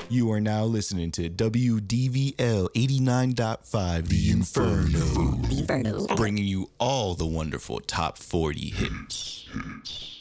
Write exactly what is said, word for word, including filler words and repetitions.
You are now listening to W D V L eighty-nine point five, The Inferno. The Inferno. Bringing you all the wonderful top forty hits.